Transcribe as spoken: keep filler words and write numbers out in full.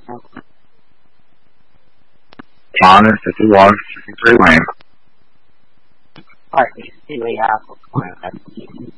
John is fifty-one, fifty-three Lane. Alright, we see we have